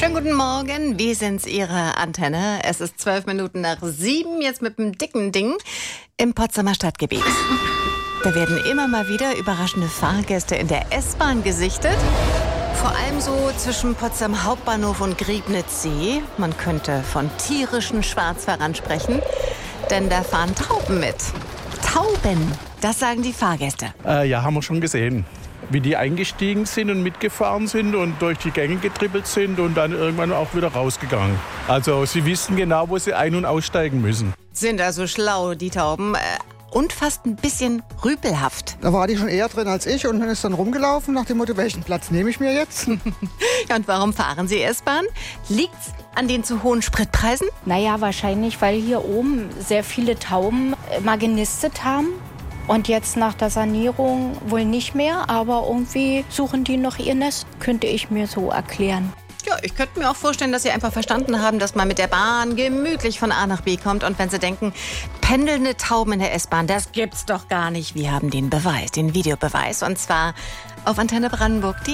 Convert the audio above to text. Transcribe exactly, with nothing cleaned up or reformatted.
Schönen guten Morgen, wie sind's Ihre Antenne? Es ist zwölf Minuten nach sieben, jetzt mit einem dicken Ding im Potsdamer Stadtgebiet. Da werden immer mal wieder überraschende Fahrgäste in der S-Bahn gesichtet. Vor allem so zwischen Potsdam Hauptbahnhof und Griebnitzsee. Man könnte von tierischen Schwarzfahrern sprechen, denn da fahren Tauben mit. Tauben, das sagen die Fahrgäste. Äh, ja, haben wir schon gesehen. Wie die eingestiegen sind und mitgefahren sind und durch die Gänge getrippelt sind und dann irgendwann auch wieder rausgegangen. Also sie wissen genau, wo sie ein- und aussteigen müssen. Sind also schlau, die Tauben. Und fast ein bisschen rüpelhaft. Da war die schon eher drin als ich und dann ist dann rumgelaufen nach dem Motto, welchen Platz nehme ich mir jetzt? Ja, und warum fahren Sie S-Bahn? Liegt's an den zu hohen Spritpreisen? Naja, wahrscheinlich, weil hier oben sehr viele Tauben mal genistet haben. Und jetzt nach der Sanierung wohl nicht mehr, aber irgendwie suchen die noch ihr Nest, könnte ich mir so erklären. Ja, ich könnte mir auch vorstellen, dass Sie einfach verstanden haben, dass man mit der Bahn gemütlich von A nach B kommt. Und wenn Sie denken, pendelnde Tauben in der S-Bahn, das gibt's doch gar nicht. Wir haben den Beweis, den Videobeweis. Und zwar auf Antenne Brandenburg.